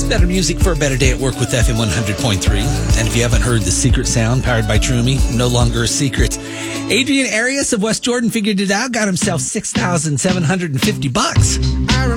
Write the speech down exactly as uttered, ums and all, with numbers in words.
Better music for a better day at work with F M one hundred point three. And if you haven't heard the secret sound powered by Trumi, no longer a secret. Adrian Arias of West Jordan figured it out, got himself six thousand seven hundred fifty bucks.